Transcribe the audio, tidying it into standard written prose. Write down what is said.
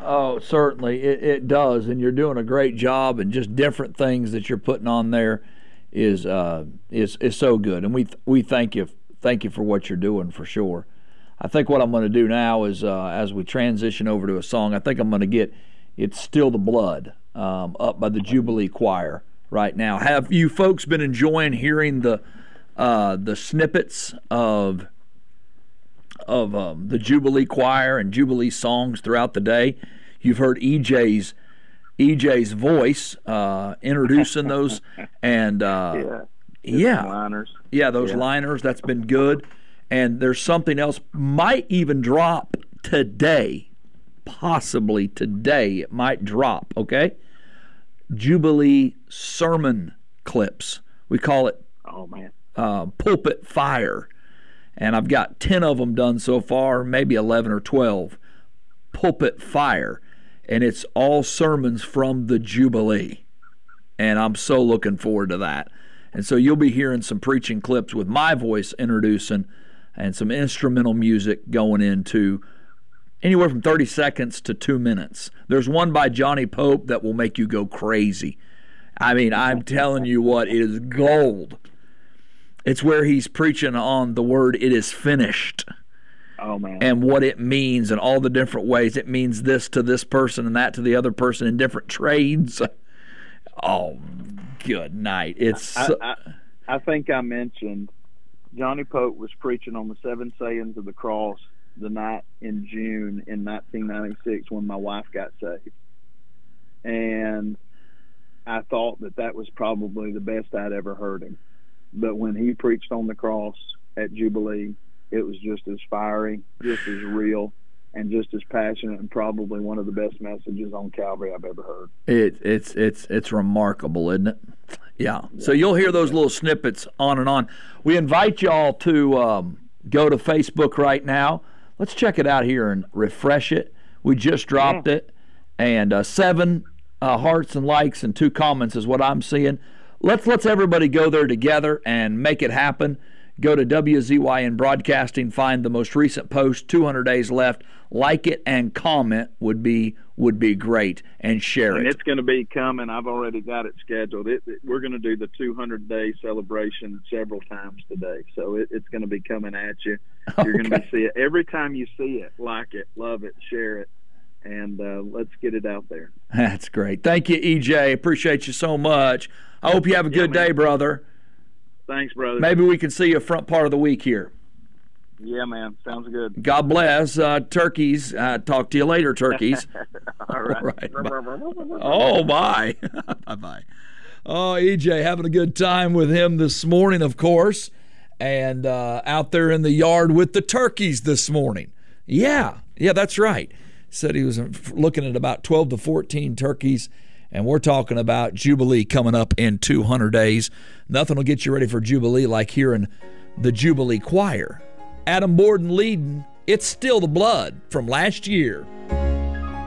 Oh, certainly it does, and you're doing a great job, and just different things that you're putting on there is so good, and we thank you for what you're doing for sure. I think what I'm going to do now is as we transition over to a song, I think I'm going to get "It's Still the Blood" up by the Jubilee Choir right now. Have you folks been enjoying hearing the snippets of the Jubilee Choir and Jubilee songs throughout the day? You've heard EJ's voice introducing those, and liners. Yeah, those liners. That's been good. And there's something else might even drop today, possibly today. It might drop. Okay, Jubilee sermon clips. We call it. Oh man. Pulpit Fire. And I've got 10 of them done so far, maybe 11 or 12. Pulpit Fire. And it's all sermons from the Jubilee. And I'm so looking forward to that. And so you'll be hearing some preaching clips with my voice introducing and some instrumental music going into anywhere from 30 seconds to 2 minutes. There's one by Johnny Pope that will make you go crazy. I mean, I'm telling you what, it is gold. It's where he's preaching on the word "it is finished." Oh man! And what it means, and all the different ways it means this to this person and that to the other person in different trades. Oh, good night! I think I mentioned Johnny Pope was preaching on the 7 sayings of the cross the night in June in 1996 when my wife got saved, and I thought that was probably the best I'd ever heard him. But when he preached on the cross at Jubilee, it was just as fiery, just as real, and just as passionate, and probably one of the best messages on Calvary I've ever heard. It's remarkable, isn't it? Yeah. So you'll hear those little snippets on and on. We invite y'all to go to Facebook right now. Let's check it out here and refresh it. We just dropped it, and 7 hearts and likes and 2 comments is what I'm seeing. Let's everybody go there together and make it happen. Go to WZYN Broadcasting, find the most recent post, 200 days left. Like it and comment would be great, and share it. It's going to be coming. I've already got it scheduled. We're going to do the 200-day celebration several times today, so it's going to be coming at you. You're going to see it. Every time you see it, like it, love it, share it, and let's get it out there. That's great. Thank you, EJ. Appreciate you so much. I hope you have a good day, brother. Thanks, brother. Maybe we can see you front part of the week here. Yeah, man. Sounds good. God bless. Turkeys. Talk to you later, turkeys. All right. All right. Oh, bye. Bye-bye. Oh, EJ, having a good time with him this morning, of course, and out there in the yard with the turkeys this morning. Yeah, that's right. Said he was looking at about 12 to 14 turkeys. And we're talking about Jubilee coming up in 200 days. Nothing will get you ready for Jubilee like hearing the Jubilee Choir. Adam Borden leading "It's Still the Blood" from last year.